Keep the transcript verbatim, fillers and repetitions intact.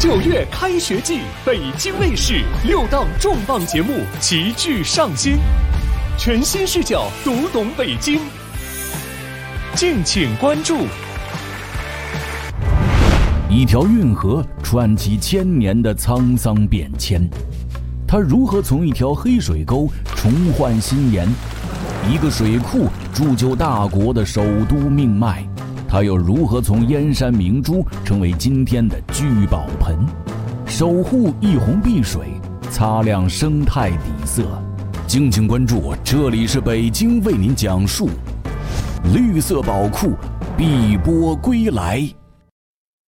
九月开学季，北京卫视六档重磅节目齐聚上新，全新视角读懂北京，敬请关注。 一条运河穿起千年的沧桑变迁，它如何从一条黑水沟重焕新颜？一个水库铸就大国的首都命脉，它又如何从燕山明珠成为今天的聚宝盆？守护一泓碧水，擦亮生态底色。敬请关注，这里是北京为您讲述绿色宝库碧波归来。